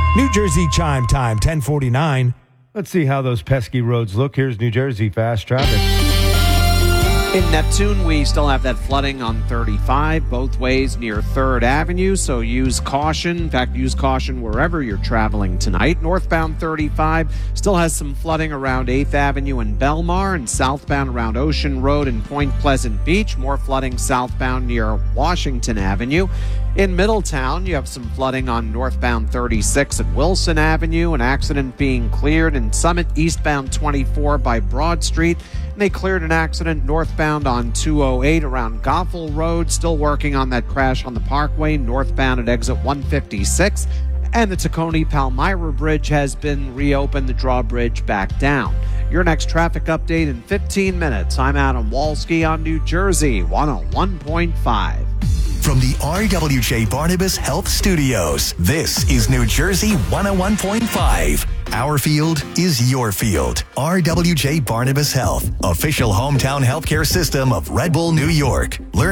New Jersey chime time, 10:49. Let's see how those pesky roads look. Here's New Jersey fast traffic. In Neptune, we still have that flooding on 35 both ways near 3rd Avenue, so use caution. In fact, use caution wherever you're traveling tonight. Northbound 35 still has some flooding around 8th Avenue and Belmar, and southbound around Ocean Road and Point Pleasant Beach. More flooding southbound near Washington Avenue. In Middletown, you have some flooding on northbound 36 at Wilson Avenue, an accident being cleared in Summit eastbound 24 by Broad Street. And they cleared an accident northbound on 208 around Goffel Road. Still working on that crash on the Parkway northbound at exit 156. And the Tacony-Palmyra Bridge has been reopened, the drawbridge back down. Your next traffic update in 15 minutes. I'm Adam Walski on New Jersey 101.5. From the RWJ Barnabas Health Studios, this is New Jersey 101.5. Our field is your field. RWJ Barnabas Health, official hometown healthcare system of Red Bull, New York. Learn